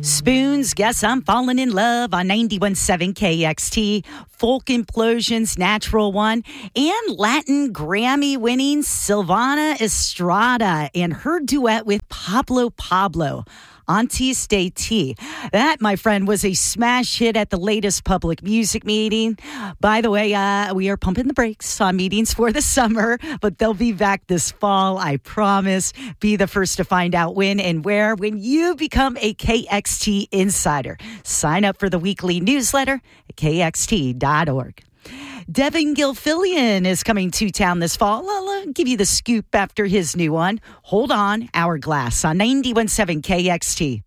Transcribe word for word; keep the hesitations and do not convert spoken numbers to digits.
Spoons, Guess I'm Falling in Love on ninety-one point seven K X T, Folk Implosion's Natural One, and Latin Grammy-winning Silvana Estrada and her duet with Pablo Pablo. Antes de Ti. That, my friend, was a smash hit at the latest public music meeting. By the way, uh, we are pumping the brakes on meetings for the summer, but they'll be back this fall, I promise. Be the first to find out when and where when you become a K X T insider. Sign up for the weekly newsletter at K X T dot org. Devin Gilfillian is coming to town this fall. I'll uh, give you the scoop after his new one. Hold on, Hourglass on ninety-one point seven K X T.